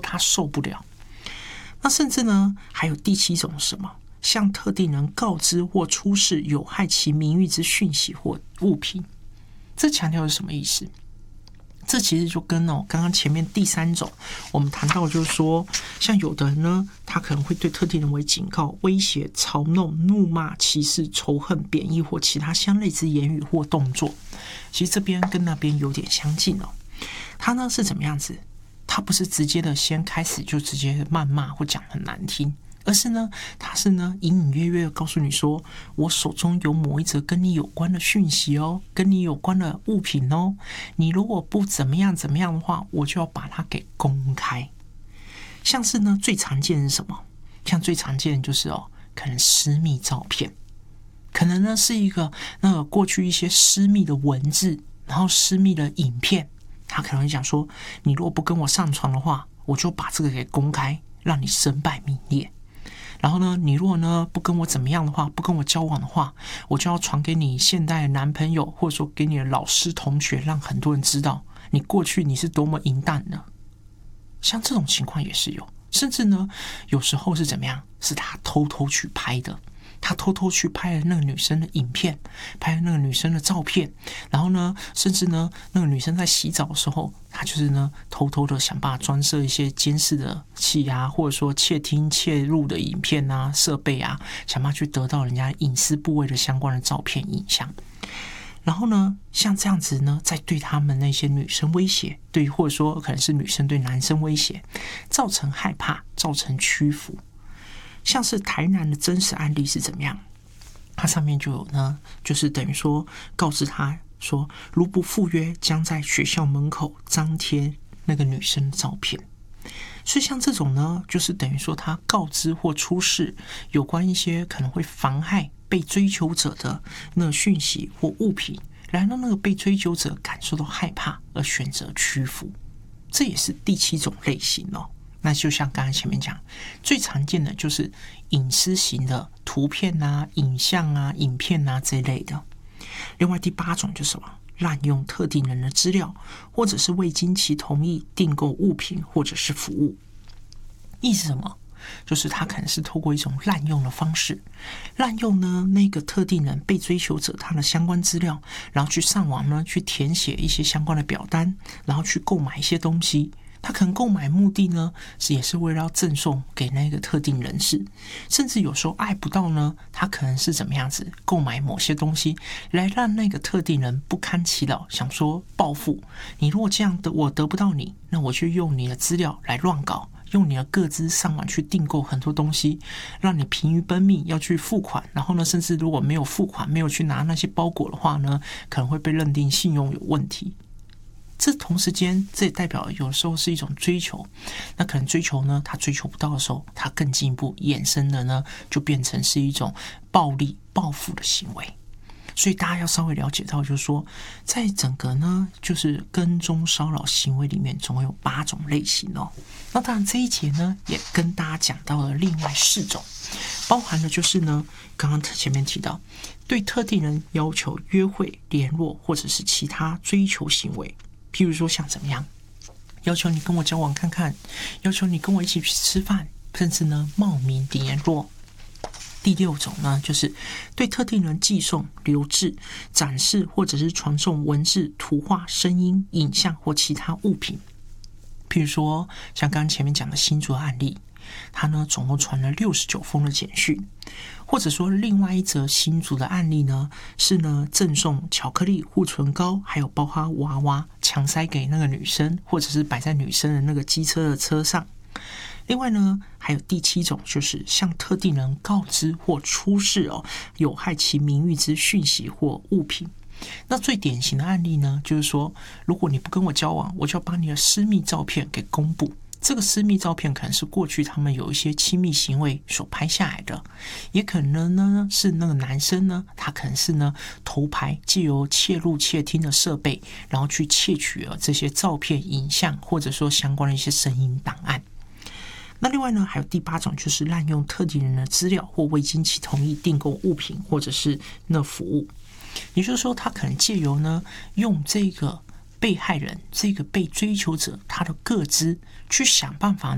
他受不了。那甚至呢，还有第7种是什么？向特定人告知或出示有害其名誉之讯息或物品。这强调是什么意思？这其实就跟刚刚前面第3种我们谈到，就是说，像有的人呢，他可能会对特定人为警告、威胁、嘲弄、怒骂、歧视、仇恨、贬义或其他相类之言语或动作。其实这边跟那边有点相近哦。他呢是怎么样子？他不是直接的先开始就直接谩骂或讲很难听，而是呢，他是呢隐隐约约的告诉你说，我手中有某一则跟你有关的讯息哦，跟你有关的物品哦，你如果不怎么样怎么样的话，我就要把它给公开。像是呢，最常见的是什么？像最常见的就是可能私密照片，可能呢是一个那个过去一些私密的文字，然后私密的影片，他可能会讲说，你如果不跟我上床的话，我就把这个给公开，让你身败名裂。然后呢，你如果呢不跟我怎么样的话，不跟我交往的话，我就要传给你现代的男朋友，或者说给你的老师同学，让很多人知道你过去你是多么淫荡的。像这种情况也是有，甚至呢有时候是怎么样，是他偷偷去拍的，他偷偷去拍了那个女生的影片，拍了那个女生的照片，然后呢，甚至呢，那个女生在洗澡的时候，他就是呢，偷偷的想办法装设一些监视的器啊，或者说窃听、窃入的影片啊、设备啊，想办法去得到人家隐私部位的相关的照片、影像。然后呢，像这样子呢，再对他们那些女生威胁，对，或者说可能是女生对男生威胁，造成害怕，造成屈服。像是台南的真实案例是怎么样？它上面就有呢，就是等于说告知他说，如不赴约，将在学校门口张贴那个女生的照片。所以像这种呢，就是等于说他告知或出示有关一些可能会妨害被追求者的那个讯息或物品，来让那个被追求者感受到害怕而选择屈服。这也是第7种类型哦。那就像刚才前面讲，最常见的就是隐私型的图片啊、影像啊、影片啊这一类的。另外第8种就是什么？滥用特定人的资料，或者是未经其同意订购物品或者是服务。意思是什么？就是他可能是透过一种滥用的方式，滥用呢那个特定人被追求者他的相关资料，然后去上网呢去填写一些相关的表单，然后去购买一些东西。他可能购买目的呢，也是为了要赠送给那个特定人士，甚至有时候爱不到呢，他可能是怎么样子购买某些东西，来让那个特定人不堪其扰，想说报复你。如果这样的我得不到你，那我就用你的资料来乱搞，用你的个资上网去订购很多东西，让你疲于奔命要去付款，然后呢，甚至如果没有付款，没有去拿那些包裹的话呢，可能会被认定信用有问题。这同时间，这也代表有时候是一种追求，那可能追求呢，他追求不到的时候，他更进一步衍生的呢，就变成是一种暴力报复的行为。所以大家要稍微了解到，就是说，在整个呢，就是跟踪骚扰行为里面，总共有8种类型哦。那当然这一节呢，也跟大家讲到了另外4种，包含的就是呢，刚刚前面提到，对特定人要求约会、联络或者是其他追求行为。譬如说像怎么样，要求你跟我交往看看，要求你跟我一起去吃饭，甚至呢冒名联络。第6种呢，就是对特定人寄送、留置、展示或者是传送文字、图画、声音、影像或其他物品。譬如说像刚刚前面讲的新竹的案例，他呢总共传了69封的简讯。或者说另外一则新竹的案例呢，是呢赠送巧克力、护唇膏，还有包哈娃娃强塞给那个女生，或者是摆在女生的那个机车的车上。另外呢，还有第7种，就是向特定人告知或出示有害其名誉之讯息或物品。那最典型的案例呢，就是说，如果你不跟我交往，我就要把你的私密照片给公布。这个私密照片可能是过去他们有一些亲密行为所拍下来的，也可能呢是那个男生呢，他可能是呢偷拍，借由窃入窃听的设备，然后去窃取了这些照片、影像，或者说相关的一些声音档案。那另外呢，还有第8种，就是滥用特定人的资料或未经其同意订购物品或者是那服务。也就是说，他可能借由呢用这个被害人、这个被追求者他的个资去想办法